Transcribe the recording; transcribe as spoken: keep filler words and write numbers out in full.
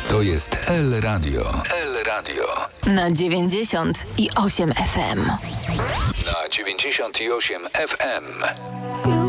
To jest L Radio. L Radio. Na dziewięćdziesiąt i osiem F M. Na dziewięćdziesiąt osiem F M.